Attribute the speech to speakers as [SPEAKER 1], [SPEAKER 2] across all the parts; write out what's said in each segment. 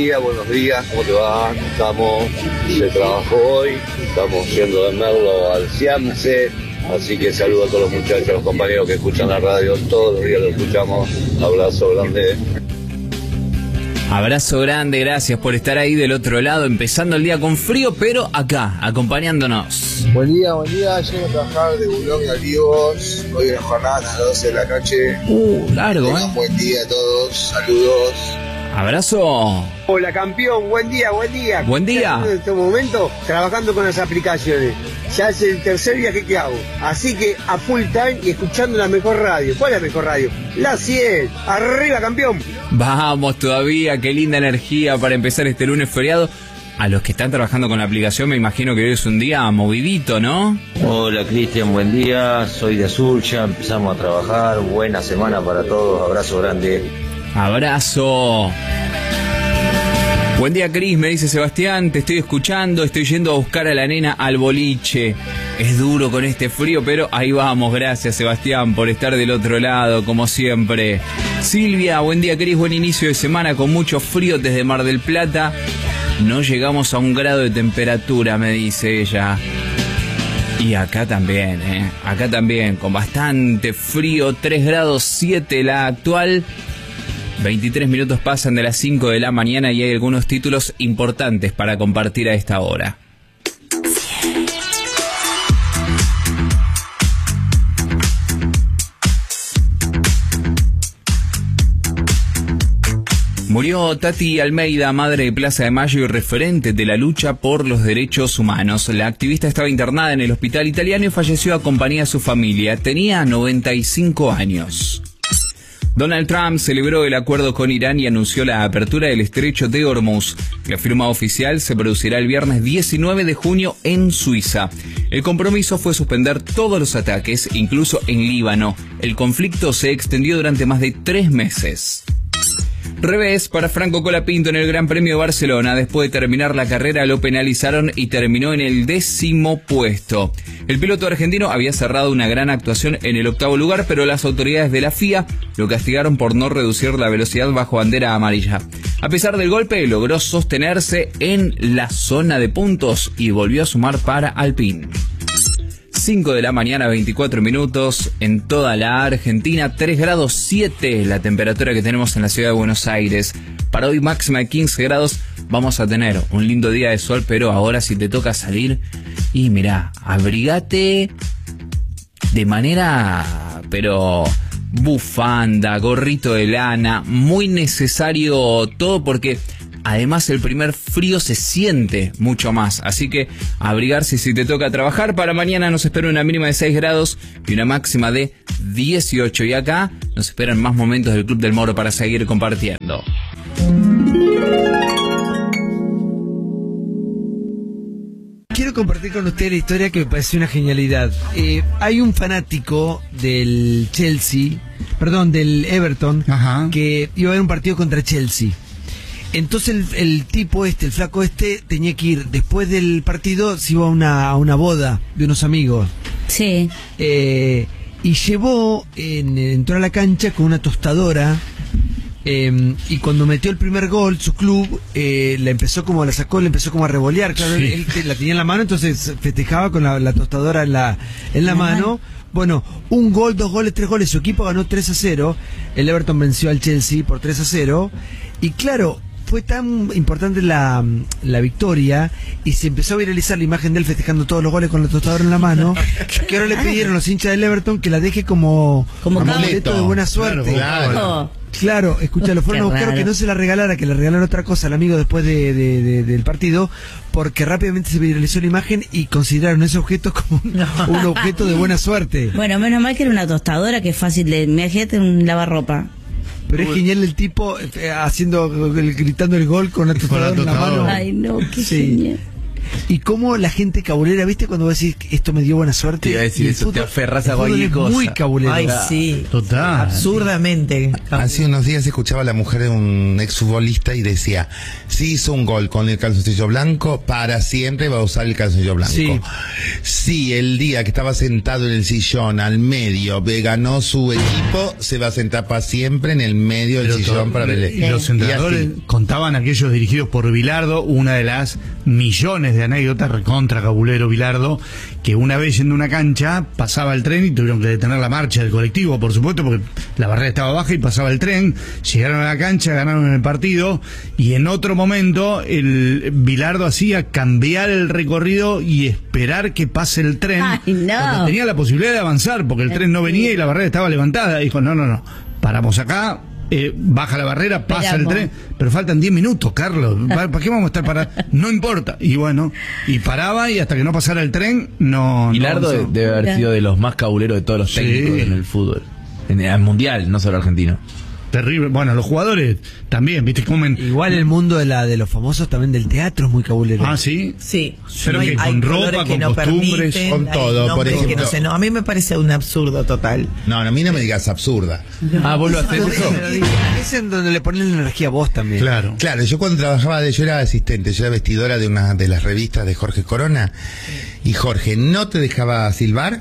[SPEAKER 1] buenos días, ¿cómo te va? Estamos, se trabajó hoy, estamos yendo de Merlo al Ciamse, así que saludo a todos los muchachos, a los compañeros que escuchan la radio, todos los días lo escuchamos, abrazo grande.
[SPEAKER 2] Abrazo grande, gracias por estar ahí del otro lado, empezando el día con frío, pero acá, acompañándonos.
[SPEAKER 3] Buen día, llego a trabajar de Bulón y Olivos, hoy es jornada a las 12 de la noche.
[SPEAKER 2] Largo,
[SPEAKER 3] Tengan buen día a todos, saludos.
[SPEAKER 2] Abrazo.
[SPEAKER 4] Hola campeón, buen día.
[SPEAKER 2] Buen día.
[SPEAKER 4] En este momento trabajando con las aplicaciones. Ya es el tercer viaje que hago. Así que a full time y escuchando la mejor radio. ¿Cuál es la mejor radio? La 100. Arriba campeón.
[SPEAKER 2] Vamos todavía, qué linda energía para empezar este lunes feriado. A los que están trabajando con la aplicación me imagino que hoy es un día movidito, ¿no?
[SPEAKER 5] Hola Cristian, buen día. Soy de Azul, ya empezamos a trabajar. Buena semana para todos. Abrazo grande.
[SPEAKER 2] Abrazo. Buen día, Cris, me dice Sebastián, te estoy escuchando, estoy yendo a buscar a la nena al boliche. Es duro con este frío, pero ahí vamos. Gracias, Sebastián, por estar del otro lado, como siempre. Silvia, buen día, Cris, buen inicio de semana con mucho frío desde Mar del Plata. No llegamos a 1 grado de temperatura, me dice ella. Y acá también, acá también, con bastante frío, 3 grados 7 la actual. 23 minutos pasan de las 5 de la mañana y hay algunos títulos importantes para compartir a esta hora. Murió Tati Almeida, madre de Plaza de Mayo y referente de la lucha por los derechos humanos. La activista estaba internada en el hospital italiano y falleció acompañada de su familia. Tenía 95 años. Donald Trump celebró el acuerdo con Irán y anunció la apertura del estrecho de Hormuz. La firma oficial se producirá el viernes 19 de junio en Suiza. El compromiso fue suspender todos los ataques, incluso en Líbano. El conflicto se extendió durante más de 3 meses. Revés para Franco Colapinto en el Gran Premio de Barcelona. Después de terminar la carrera lo penalizaron y terminó en el 10º puesto. El piloto argentino había cerrado una gran actuación en el 8º lugar, pero las autoridades de la FIA lo castigaron por no reducir la velocidad bajo bandera amarilla. A pesar del golpe, logró sostenerse en la zona de puntos y volvió a sumar para Alpine. 5 de la mañana, 24 minutos, en toda la Argentina, 3 grados 7 la temperatura que tenemos en la ciudad de Buenos Aires. Para hoy máxima de 15 grados, vamos a tener un lindo día de sol, pero ahora si te toca salir, y mirá, abrigate de manera, pero bufanda, gorrito de lana, muy necesario todo porque además el primer frío se siente mucho más, así que abrigarse si te toca trabajar. Para mañana nos espera una mínima de 6 grados y una máxima de 18. Y acá nos esperan más momentos del Club del Moro para seguir compartiendo.
[SPEAKER 6] Quiero compartir con usted la historia que me pareció una genialidad. Hay un fanático del del Everton, ajá, que iba a ver un partido contra Chelsea. Entonces el tipo el flaco tenía que ir después del partido, se iba a una boda de unos amigos. Sí. Y entró a la cancha con una tostadora. Y cuando metió el primer gol, su club la empezó como a revolear. Claro, sí. él la tenía en la mano, entonces festejaba con la tostadora en la mano. Bueno, 1 gol, 2 goles, 3 goles. Su equipo ganó 3-0. El Everton venció al Chelsea por 3-0. Y claro, fue tan importante la victoria y se empezó a viralizar la imagen de él festejando todos los goles con la tostadora en la mano, que ahora le pidieron los hinchas del Everton que la deje como amuleto de buena suerte. Claro, escucha, lo fueron a buscar, que no se la regalara, que le regalaron otra cosa al amigo después del partido, porque rápidamente se viralizó la imagen y consideraron ese objeto como un objeto de buena suerte.
[SPEAKER 7] Bueno, menos mal que era una tostadora, que es fácil de... Imagínate un lavarropa.
[SPEAKER 6] Pero es genial el tipo gritando el gol con la tostadora en la mano.
[SPEAKER 7] Ay, no, qué genial.
[SPEAKER 6] Y cómo la gente cabulera, ¿viste? Cuando vos decís esto me dio buena suerte.
[SPEAKER 2] Te iba a decir
[SPEAKER 6] y el
[SPEAKER 2] eso,
[SPEAKER 6] fútbol,
[SPEAKER 2] te aferras a
[SPEAKER 6] el fútbol
[SPEAKER 2] cualquier
[SPEAKER 6] es
[SPEAKER 2] cosa.
[SPEAKER 6] muy cabulero.
[SPEAKER 8] Ay, sí.
[SPEAKER 9] Total.
[SPEAKER 8] Absurdamente.
[SPEAKER 10] Hace unos días escuchaba a la mujer de un exfutbolista y decía, si hizo un gol con el calzoncillo blanco, para siempre va a usar el calzoncillo blanco.
[SPEAKER 6] Sí.
[SPEAKER 10] Si el día que estaba sentado en el sillón al medio ganó su equipo, se va a sentar para siempre en el medio del sillón para ver.
[SPEAKER 9] Y los entrenadores contaban aquellos dirigidos por Bilardo, una de las millones de anécdotas, recontra cabulero Bilardo, que una vez yendo a una cancha pasaba el tren y tuvieron que detener la marcha del colectivo, por supuesto, porque la barrera estaba baja y pasaba el tren. Llegaron a la cancha, ganaron el partido, y en otro momento el Bilardo hacía cambiar el recorrido y esperar que pase el tren.
[SPEAKER 7] Ay, no.
[SPEAKER 9] Cuando tenía la posibilidad de avanzar, porque el tren no venía y la barrera estaba levantada. Dijo, no, paramos acá. Baja la barrera, pasa el tren, pero faltan 10 minutos, Carlos. ¿Para qué vamos a estar parados? No importa. Y bueno, y paraba, y hasta que no pasara el tren, no.
[SPEAKER 2] Bilardo debe haber sido de los más cabuleros de todos los técnicos en el fútbol. En el mundial, no solo argentino.
[SPEAKER 9] Terrible. Bueno, los jugadores también, viste, comen.
[SPEAKER 6] Igual el mundo de los famosos también del teatro es muy cabulero.
[SPEAKER 9] Ah, sí.
[SPEAKER 8] Sí.
[SPEAKER 9] Pero que con ropa, con costumbres,
[SPEAKER 10] con todo, por ejemplo.
[SPEAKER 8] No, a mí me parece un absurdo total.
[SPEAKER 10] No, a mí no me digas absurda.
[SPEAKER 2] Vos lo haces eso.
[SPEAKER 6] Es en donde le ponen la energía a vos también.
[SPEAKER 9] Claro.
[SPEAKER 10] Claro, yo cuando trabajaba, yo era asistente, yo era vestidora de una de las revistas de Jorge Corona, y Jorge no te dejaba silbar.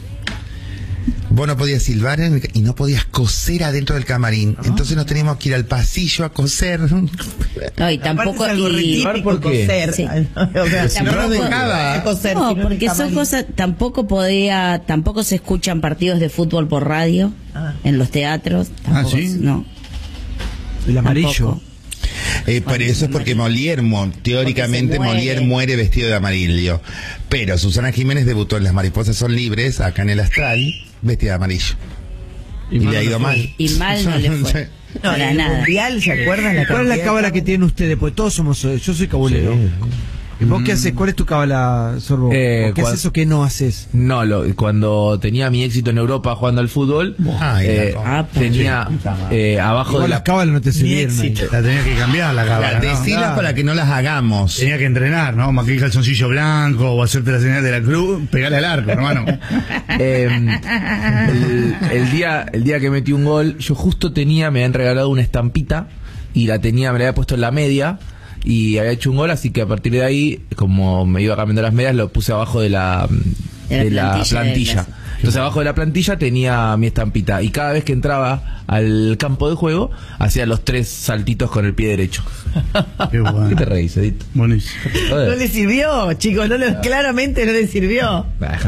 [SPEAKER 10] Vos no podías silbar y no podías coser adentro del camarín. Entonces nos teníamos que ir al pasillo a coser.
[SPEAKER 7] No, y tampoco.
[SPEAKER 8] Aparte es algo re típico
[SPEAKER 2] ¿por qué?
[SPEAKER 8] coser.
[SPEAKER 7] Sí.
[SPEAKER 8] O sea,
[SPEAKER 10] No nos dejaba.
[SPEAKER 8] coser,
[SPEAKER 7] No,
[SPEAKER 8] sino en
[SPEAKER 7] porque
[SPEAKER 8] el
[SPEAKER 7] son
[SPEAKER 8] camarín.
[SPEAKER 7] cosas. Tampoco se escuchan partidos de fútbol por radio en los teatros. Tampoco,
[SPEAKER 9] ¿sí?
[SPEAKER 7] No.
[SPEAKER 6] El amarillo.
[SPEAKER 7] Tampoco.
[SPEAKER 10] Por eso es porque teóricamente
[SPEAKER 7] Porque se
[SPEAKER 10] Molière
[SPEAKER 7] muere.
[SPEAKER 10] muere vestido de amarillo. Pero Susana Jiménez debutó en Las Mariposas Son Libres, acá en el Astral, vestida de amarillo. Y le ha ido mal.
[SPEAKER 7] Y mal no le fue.
[SPEAKER 8] No,
[SPEAKER 7] Para
[SPEAKER 8] en el
[SPEAKER 7] nada.
[SPEAKER 8] mundial, ¿se acuerdan?
[SPEAKER 6] ¿Cuál es la cábala que tienen ustedes? Pues todos somos. Yo soy cabulero. ¿Y vos qué haces? ¿Cuál es tu cábala, Sorbo? ¿Qué haces o qué no haces?
[SPEAKER 2] No, cuando tenía mi éxito en Europa jugando al fútbol, tenía abajo
[SPEAKER 6] Igual
[SPEAKER 2] de
[SPEAKER 6] las
[SPEAKER 2] la...
[SPEAKER 6] cábalas no te sirvieron ahí.
[SPEAKER 9] La tenía que cambiar la cámara, ¿no?
[SPEAKER 10] Decilas para que no las hagamos.
[SPEAKER 9] Tenía que entrenar, ¿no? Maquillar calzoncillo blanco o hacerte la señal de la cruz, pegarle al arco, hermano.
[SPEAKER 2] el día que metí un gol, yo justo me habían regalado una estampita y me la había puesto en la media y había hecho un gol, así que a partir de ahí, como me iba cambiando las medias, lo puse abajo de la plantilla. Entonces abajo de la plantilla tenía mi estampita y cada vez que entraba al campo de juego hacía los 3 saltitos con el pie derecho.
[SPEAKER 9] Qué bueno.
[SPEAKER 2] ¿Qué te reís, Edith?
[SPEAKER 9] Buenísimo.
[SPEAKER 8] No le sirvió, chicos, claramente no le sirvió.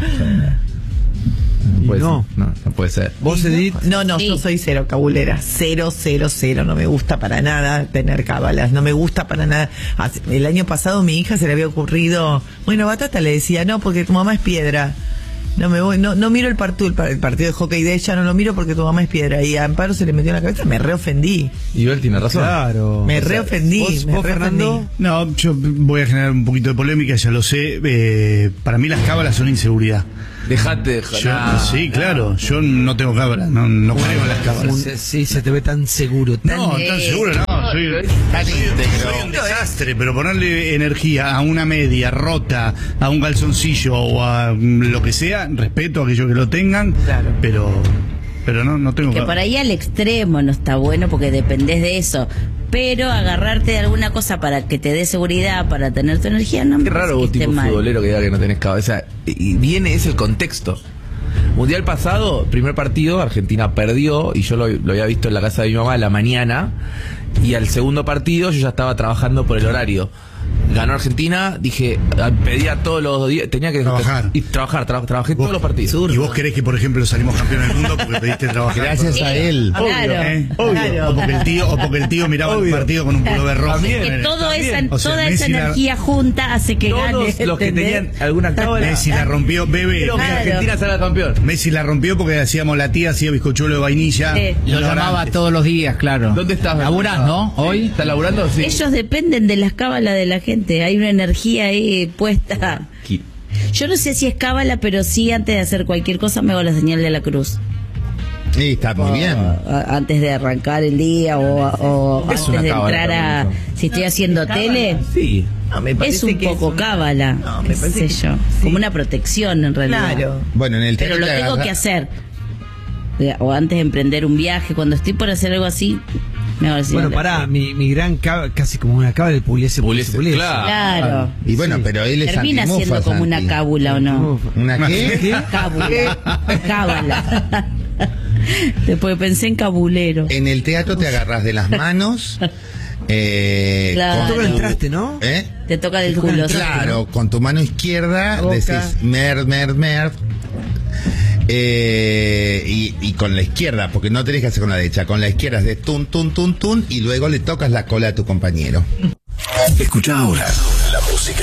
[SPEAKER 2] No puede ser.
[SPEAKER 6] ¿Vos, Edith?
[SPEAKER 8] No,
[SPEAKER 7] Sí.
[SPEAKER 8] yo soy cero cabulera, cero, no me gusta para nada tener cábalas, no me gusta para nada. El año pasado mi hija se le había ocurrido, bueno, Batata le decía, no, porque tu mamá es piedra. No me voy, no miro el partido de hockey de ella, no lo miro porque tu mamá es piedra. Y a Amparo se le metió en la cabeza, me reofendí.
[SPEAKER 2] Y él tiene razón.
[SPEAKER 6] Claro.
[SPEAKER 8] Me reofendí.
[SPEAKER 6] ¿Vos, Fernando?
[SPEAKER 9] No, yo voy a generar un poquito de polémica, ya lo sé. Para mí las cábalas son inseguridad.
[SPEAKER 2] Dejate.
[SPEAKER 9] Sí, claro. Yo no tengo cábalas, no creo en las cábalas.
[SPEAKER 6] Sí, se te ve tan seguro.
[SPEAKER 9] No, tan seguro no. Soy un desastre, pero ponerle energía a una media rota, a un calzoncillo o a lo que sea, respeto a aquellos que lo tengan,
[SPEAKER 8] Claro.
[SPEAKER 9] pero no tengo
[SPEAKER 7] Que por ahí al extremo no está bueno porque dependés de eso. Pero agarrarte de alguna cosa para que te dé seguridad, para tener tu energía, no me
[SPEAKER 2] Qué
[SPEAKER 7] parece
[SPEAKER 2] raro
[SPEAKER 7] que
[SPEAKER 2] vos
[SPEAKER 7] esté
[SPEAKER 2] tipo
[SPEAKER 7] mal.
[SPEAKER 2] futbolero que diga que no tenés cabeza. Y es el contexto. Mundial pasado, primer partido, Argentina perdió y yo lo había visto en la casa de mi mamá a la mañana. Y al segundo partido yo ya estaba trabajando por el horario. Ganó Argentina, dije, pedía todos los días, tenía que
[SPEAKER 9] Trabajar.
[SPEAKER 2] Y trabajé todos los partidos.
[SPEAKER 9] ¿Y vos querés que, por ejemplo, salimos campeones del mundo porque pediste trabajar?
[SPEAKER 10] Gracias a él.
[SPEAKER 7] Claro.
[SPEAKER 9] Obvio. O porque el tío miraba el partido con un pullover rojo.
[SPEAKER 7] Que toda esa
[SPEAKER 9] Messi
[SPEAKER 7] energía junta hace que gane.
[SPEAKER 2] Todos los que
[SPEAKER 7] ¿entendés?
[SPEAKER 2] tenían alguna cábala.
[SPEAKER 9] Messi la rompió, bebé.
[SPEAKER 2] Pero que
[SPEAKER 7] Claro.
[SPEAKER 2] Argentina salga campeón.
[SPEAKER 9] Messi la rompió porque hacíamos la tía, hacía bizcochuelo de vainilla.
[SPEAKER 7] Sí.
[SPEAKER 11] Lo llamaba todos los días, claro.
[SPEAKER 2] ¿Dónde estás?
[SPEAKER 11] ¿Laburás, no? ¿Hoy?
[SPEAKER 2] ¿Estás laburando? Sí.
[SPEAKER 7] Ellos dependen de las cábalas de la gente. Hay una energía ahí puesta. Yo no sé si es cábala, pero sí antes de hacer cualquier cosa me hago la señal de la cruz.
[SPEAKER 10] Sí, está muy bien.
[SPEAKER 7] Antes de arrancar el día o
[SPEAKER 2] Es
[SPEAKER 7] antes
[SPEAKER 2] una
[SPEAKER 7] de
[SPEAKER 2] cábala
[SPEAKER 7] entrar a...
[SPEAKER 2] también,
[SPEAKER 7] Si estoy haciendo tele,
[SPEAKER 8] Sí. No, me parece
[SPEAKER 7] es un
[SPEAKER 8] que
[SPEAKER 7] poco
[SPEAKER 8] una-
[SPEAKER 7] cábala.
[SPEAKER 8] No, me
[SPEAKER 7] qué
[SPEAKER 8] parece
[SPEAKER 7] sé
[SPEAKER 8] que-
[SPEAKER 7] yo.
[SPEAKER 8] sí.
[SPEAKER 7] Como una protección en realidad.
[SPEAKER 8] Claro.
[SPEAKER 10] Bueno, en el
[SPEAKER 7] Pero
[SPEAKER 10] teatro
[SPEAKER 7] lo
[SPEAKER 10] te
[SPEAKER 7] tengo
[SPEAKER 10] agarra-
[SPEAKER 7] que hacer. O antes de emprender un viaje, cuando estoy por hacer algo así, me va a decir.
[SPEAKER 6] Bueno, pará, mi gran casi como una cábala de Pugliese.
[SPEAKER 7] Claro.
[SPEAKER 10] Y bueno, pero él es
[SPEAKER 7] Termina
[SPEAKER 10] antimufa,
[SPEAKER 7] siendo como una
[SPEAKER 10] Santi.
[SPEAKER 7] cábula, ¿o no?
[SPEAKER 10] ¿Una qué?
[SPEAKER 7] Cábula. Cábala. Después pensé en cabulero.
[SPEAKER 10] En el teatro te agarras de las manos.
[SPEAKER 7] Claro.
[SPEAKER 6] Toca el traste, ¿no?
[SPEAKER 10] ¿Eh?
[SPEAKER 7] Te toca del culo.
[SPEAKER 10] Claro, con tu mano izquierda
[SPEAKER 6] Boca.
[SPEAKER 10] decís mer. Y con la izquierda, porque no tenés que hacer con la derecha, con la izquierda es de tun, y luego le tocas la cola a tu compañero.
[SPEAKER 12] Escucha ahora la música